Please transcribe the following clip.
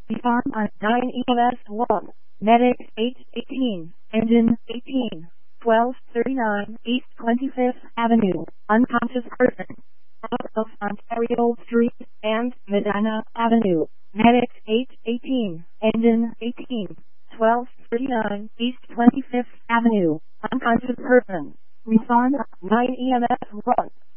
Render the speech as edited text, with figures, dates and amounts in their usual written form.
Farm on 9 EMS 1, Medic 818, Engine 18, 1239 East 25th Avenue, unconscious person, out of Ontario Street and Medina Avenue, Medic 818, Engine 18, 1239 East 25th Avenue, unconscious person, respond 9 EMS 1.